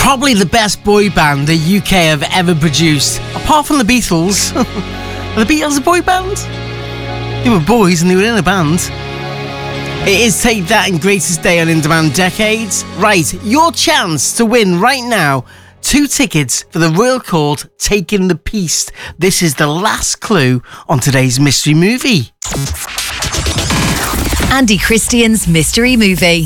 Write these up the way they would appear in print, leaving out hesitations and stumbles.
Probably the best boy band the UK have ever produced, apart from the Beatles. Are the Beatles a boy band? They were boys and they were in a band. It is Take That and Greatest Day on In Demand Decades. Right, your chance to win right now 2 tickets for the Royal Court Taking the Piece. This is the last clue on today's mystery movie. Andy Christian's mystery movie.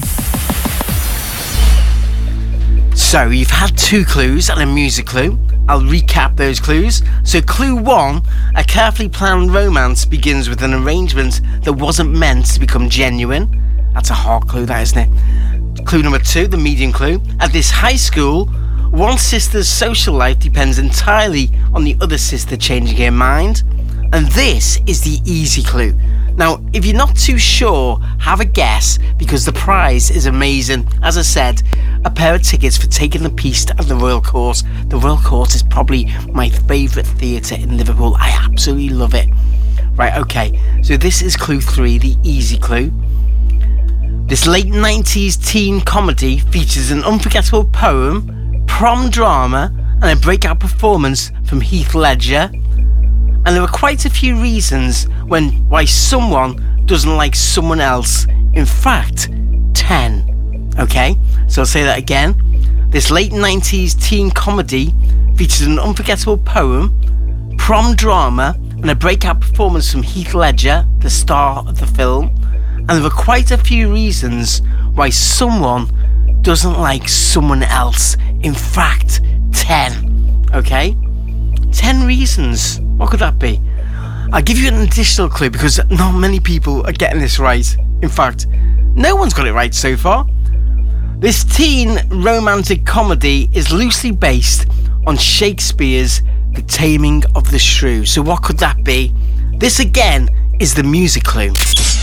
So you've had 2 clues and a music clue. I'll recap those clues. So clue 1, a carefully planned romance begins with an arrangement that wasn't meant to become genuine. That's a hard clue, that, isn't it? Clue number 2, the medium clue. At this high school, one sister's social life depends entirely on the other sister changing her mind. And this is the easy clue. Now, if you're not too sure, have a guess, because the prize is amazing. As I said, a pair of tickets for Taking the Piece at the Royal Court. The Royal Court is probably my favourite theatre in Liverpool. I absolutely love it. Right, okay, so this is clue 3, the easy clue. This late 90s teen comedy features an unforgettable poem, prom drama, and a breakout performance from Heath Ledger. And there are quite a few reasons why someone doesn't like someone else. In fact, 10. Okay, so I'll say that again. This late 90s teen comedy features an unforgettable poem, prom drama, and a breakout performance from Heath Ledger, the star of the film. And there are quite a few reasons why someone doesn't like someone else. In fact, 10. Okay? 10 reasons. What could that be? I'll give you an additional clue because not many people are getting this right. In fact, no one's got it right so far. This teen romantic comedy is loosely based on Shakespeare's The Taming of the Shrew. So what could that be? This again is the music clue.